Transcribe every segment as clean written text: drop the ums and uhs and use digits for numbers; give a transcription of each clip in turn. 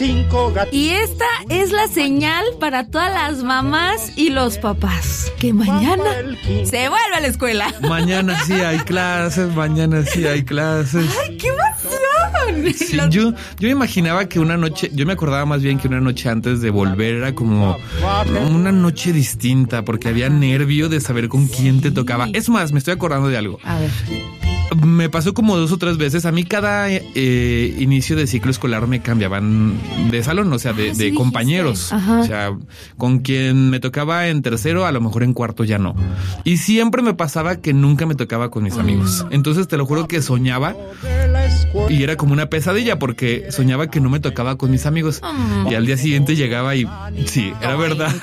5 gatos. Y esta es la señal para todas las mamás y los papás, que mañana se vuelve a la escuela. Mañana sí hay clases, mañana sí hay clases. ¡Ay, qué emoción! Sí, yo me imaginaba que una noche, yo me acordaba más bien que una noche antes de volver era como una noche distinta, porque había nervio de saber con quién te tocaba. Es más, me estoy acordando de algo. A ver. Me pasó como 2 o 3 veces. A mí cada inicio de ciclo escolar me cambiaban de salón, o sea, de compañeros. O sea, con quien me tocaba en tercero, a lo mejor en cuarto ya no. Y siempre me pasaba que nunca me tocaba con mis amigos. Entonces te lo juro que soñaba y era como una pesadilla porque soñaba que no me tocaba con mis amigos. Y al día siguiente llegaba y sí, era verdad.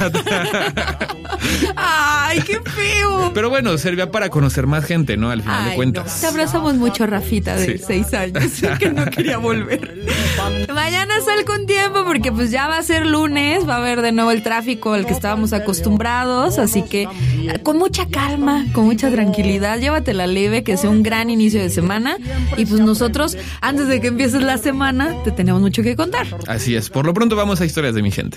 ¡Ay, qué feo! Pero bueno, servía para conocer más gente, ¿no? Al final de cuentas. Te abrazamos mucho, Rafita, de 6 años, que no quería volver. Mañana sal con tiempo porque pues ya va a ser lunes, va a haber de nuevo el tráfico al que estábamos acostumbrados, así que con mucha calma, con mucha tranquilidad, llévatela leve, que sea un gran inicio de semana. Y pues nosotros, antes de que empieces la semana, te tenemos mucho que contar. Así es, por lo pronto vamos a Historias de mi gente.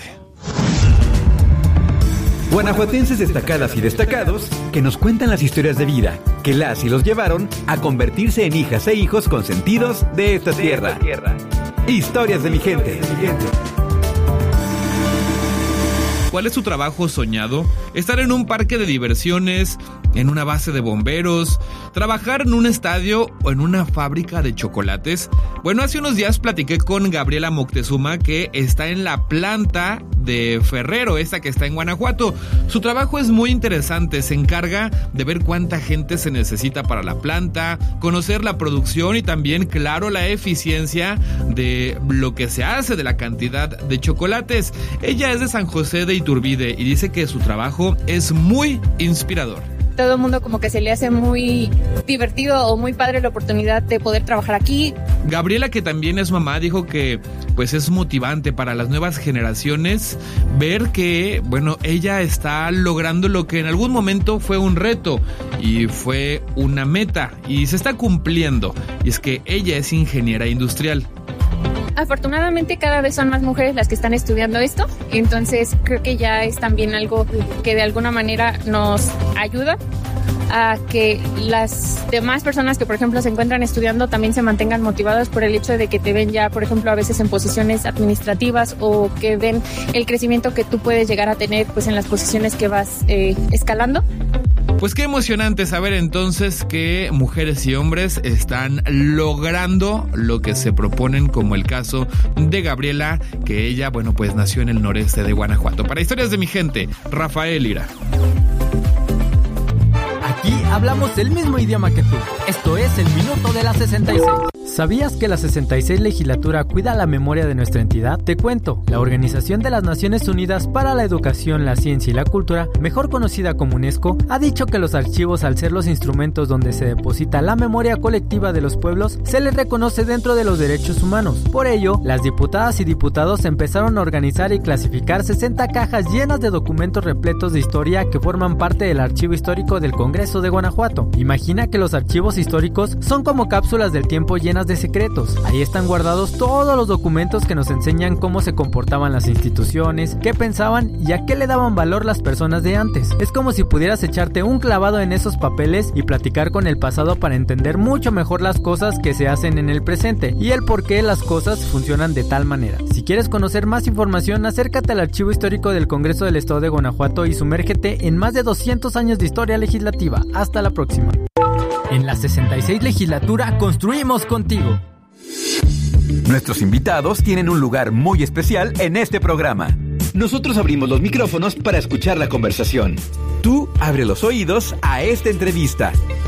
Guanajuatenses destacadas y destacados que nos cuentan las historias de vida que las y los llevaron a convertirse en hijas e hijos consentidos de esta tierra. Historias de mi gente. ¿Cuál es su trabajo soñado? Estar en un parque de diversiones, en una base de bomberos, trabajar en un estadio o en una fábrica de chocolates. Bueno, hace unos días platiqué con Gabriela Moctezuma, que está en la planta de Ferrero, esta que está en Guanajuato. Su trabajo es muy interesante, se encarga de ver cuánta gente se necesita para la planta, conocer la producción y también, claro, la eficiencia de lo que se hace, de la cantidad de chocolates. Ella es de San José de Iturbide y dice que su trabajo es muy inspirador. Todo el mundo como que se le hace muy divertido o muy padre la oportunidad de poder trabajar aquí. Gabriela, que también es mamá, dijo que pues es motivante para las nuevas generaciones ver que, bueno, ella está logrando lo que en algún momento fue un reto y fue una meta y se está cumpliendo. Y es que ella es ingeniera industrial. Afortunadamente cada vez son más mujeres las que están estudiando esto, entonces creo que ya es también algo que de alguna manera nos ayuda a que las demás personas que por ejemplo se encuentran estudiando también se mantengan motivadas por el hecho de que te ven ya por ejemplo a veces en posiciones administrativas o que ven el crecimiento que tú puedes llegar a tener pues en las posiciones que vas escalando. Pues qué emocionante saber entonces que mujeres y hombres están logrando lo que se proponen, como el caso de Gabriela, que ella, bueno, pues nació en el noreste de Guanajuato. Para Historias de mi gente, Rafael Ira. Aquí hablamos el mismo idioma que tú. Esto es el Minuto de la 66. ¿Sabías que la 66 legislatura cuida la memoria de nuestra entidad? Te cuento, la Organización de las Naciones Unidas para la Educación, la Ciencia y la Cultura, mejor conocida como UNESCO, ha dicho que los archivos, al ser los instrumentos donde se deposita la memoria colectiva de los pueblos, se les reconoce dentro de los derechos humanos. Por ello, las diputadas y diputados empezaron a organizar y clasificar 60 cajas llenas de documentos repletos de historia que forman parte del archivo histórico del Congreso de Guanajuato. Imagina que los archivos históricos son como cápsulas del tiempo llenas de secretos. Ahí están guardados todos los documentos que nos enseñan cómo se comportaban las instituciones, qué pensaban y a qué le daban valor las personas de antes. Es como si pudieras echarte un clavado en esos papeles y platicar con el pasado para entender mucho mejor las cosas que se hacen en el presente y el por qué las cosas funcionan de tal manera. Si quieres conocer más información, acércate al Archivo Histórico del Congreso del Estado de Guanajuato y sumérgete en más de 200 años de historia legislativa. Hasta la próxima. En la 66 legislatura construimos contigo. Nuestros invitados tienen un lugar muy especial en este programa. Nosotros abrimos los micrófonos para escuchar la conversación. Tú abre los oídos a esta entrevista